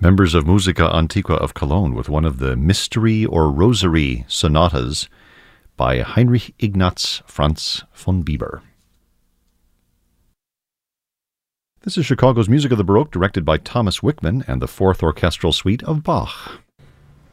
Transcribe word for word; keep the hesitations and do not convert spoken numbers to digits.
Members of Musica Antiqua of Cologne with one of the Mystery or Rosary sonatas by Heinrich Ignaz Franz von Bieber. This is Chicago's Music of the Baroque, directed by Thomas Wickman and the Fourth Orchestral Suite of Bach.